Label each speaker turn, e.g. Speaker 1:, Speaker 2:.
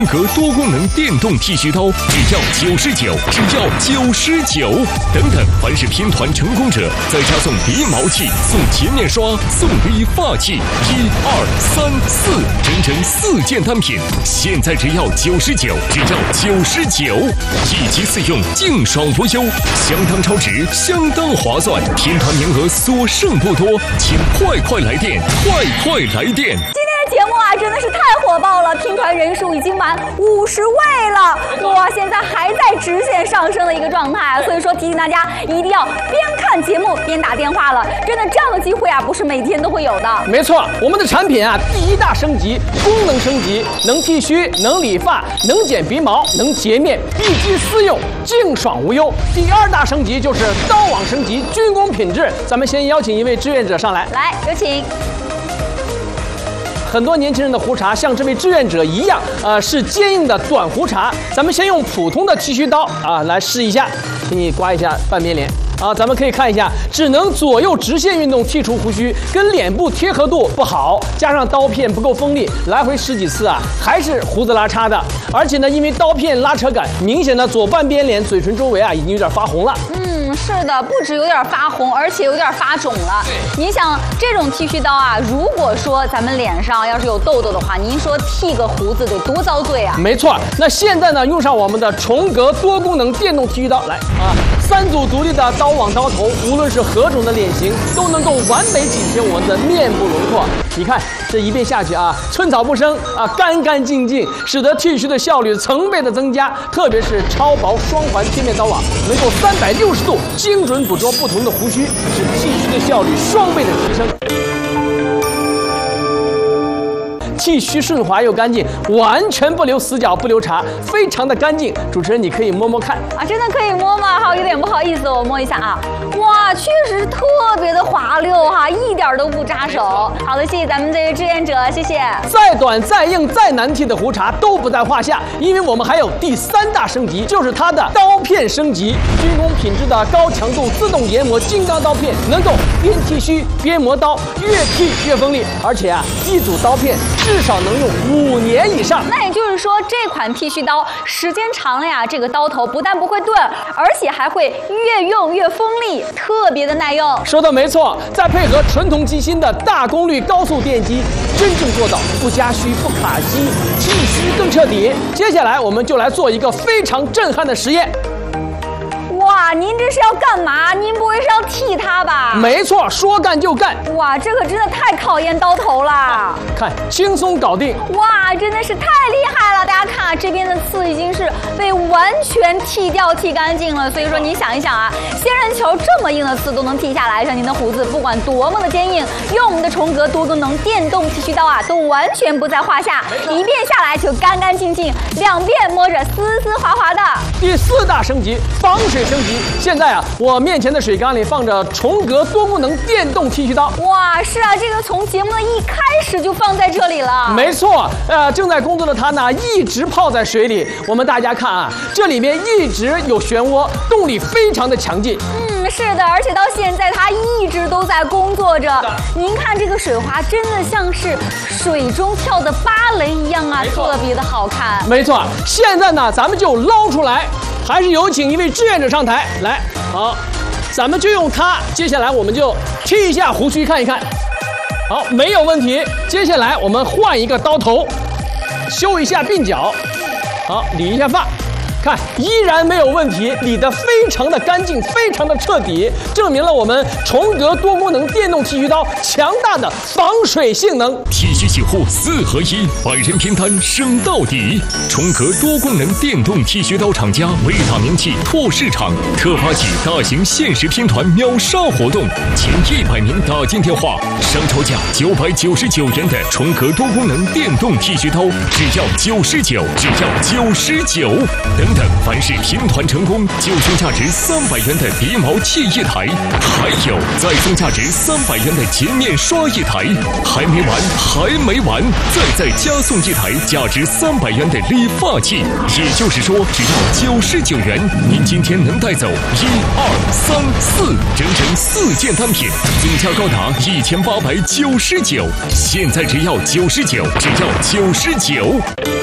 Speaker 1: 和多功能电动剃须刀只要99，只要99，等等，凡是拼团成功者，再加送鼻毛器、送洁面刷、送理发器，1、2、3、4，整整4件单品，现在只要99，只要99，一机4用，净爽无忧，相当超值，相当划算，拼团名额所剩不多，请快来电，快来电！
Speaker 2: 节目啊，真的是太火爆了，拼团人数已经满50位了，哇，现在还在直线上升的一个状态，所以说提醒大家一定要边看节目边打电话了，真的这样的机会啊，不是每天都会有的。
Speaker 3: 没错，我们的产品啊，第一大升级，功能升级，能剃须，能理发，能剪鼻毛，能洁面，一机4用，净爽无忧。第二大升级就是刀网升级，军工品质。咱们先邀请一位志愿者上来，
Speaker 2: 来，有请。
Speaker 3: 很多年轻人的胡茬像这位志愿者一样，是坚硬的短胡茬。咱们先用普通的剃须刀啊来试一下，给你刮一下半边脸啊。咱们可以看一下，只能左右直线运动剔除胡须，跟脸部贴合度不好，加上刀片不够锋利，来回10几次啊，还是胡子拉碴的。而且呢，因为刀片拉扯感，明显的左半边脸嘴唇周围啊已经有点发红了。
Speaker 2: 是的，不止有点发红，而且有点发肿了。您想，这种剃须刀啊，如果说咱们脸上要是有痘痘的话，您说剃个胡子得多遭罪啊！
Speaker 3: 没错，那现在呢，用上我们的重格多功能电动剃须刀，来啊，3组独立的刀网刀头，无论是何种的脸型，都能够完美紧贴我们的面部轮廓。你看这一遍下去啊，寸草不生啊，干干净净，使得剃须的效率成倍的增加。特别是超薄双环贴面刀网，能够360度精准捕捉不同的胡须，使剃须的效率双倍的提升。剃须顺滑又干净，完全不留死角不留茬，非常的干净。主持人，你可以摸摸看
Speaker 2: 啊，真的可以摸吗？好，有点不好意思，我摸一下啊。哇，确实是特别的滑溜哈，一点都不扎手。好的，谢谢咱们这位志愿者，谢谢。
Speaker 3: 再短、再硬、再难剃的胡茬都不在话下，因为我们还有第3大升级，就是它的刀片升级。军工品质的高强度自动研磨金刚刀片，能够边剃须边磨刀，越剃越锋利。而且啊，一组刀片至少能用5年以上。
Speaker 2: 那也就是说，这款剃须刀时间长了呀，这个刀头不但不会钝，而且还会越用越锋利，特别的耐用。
Speaker 3: 说的没错，再配合纯铜机芯的大功率高速电机，真正做到不加虚不卡机，剃须更彻底。接下来我们就来做一个非常震撼的实验。
Speaker 2: 哇，您这是要干嘛？您不会是要剃它吧？
Speaker 3: 没错，说干就干。
Speaker 2: 哇，这可真的太考验刀头了。
Speaker 3: 看，轻松搞定。
Speaker 2: 哇，真的是太厉害了！大家看啊，这边的刺已经是被完全剃干净了。所以说，你想一想啊，仙人球这么硬的刺都能剃下来，像您的胡子不管多么的坚硬，用我们的重格多功能电动剃须刀啊，都完全不在话下。一遍下来就干干净净，2遍摸着丝丝滑滑的。
Speaker 3: 第4大升级，防水升级。现在啊，我面前的水缸里放着重格多功能电动剃须刀。
Speaker 2: 哇，是啊，这个从节目的一开始就放在这里了。
Speaker 3: 没错，正在工作的它呢，一直泡在水里。我们大家看啊，这里面一直有漩涡，动力非常的强劲。
Speaker 2: 是的，而且到现在它一直都在工作着。您看这个水花，真的像是水中跳的芭蕾一样啊，特别的好看。
Speaker 3: 没错，现在呢，咱们就捞出来。还是有请一位志愿者上台来，好，咱们就用它。接下来我们就剃一下胡须看一看，好，没有问题。接下来我们换一个刀头，修一下鬓角，好，理一下发，看依然没有问题，理得非常的干净，非常的彻底，证明了我们重格多功能电动剃须刀强大的防水性能。
Speaker 1: 剃须洗护4合1，百人拼单升到底。重格多功能电动剃须刀厂家为打名气拓市场，特发起大型限时拼团秒杀活动，前100名打进电话，商超价999元的重格多功能电动剃须刀，只要99，只要99。等等，凡是拼团成功，就送价值300元的鼻毛器1台，还有再送价值300元的洁面刷1台。还没完，还没完，再加送1台价值300元的理发器。也就是说，只要99元，您今天能带走1、2、3、4，整整4件单品，总价高达1899。现在只要99，只要99。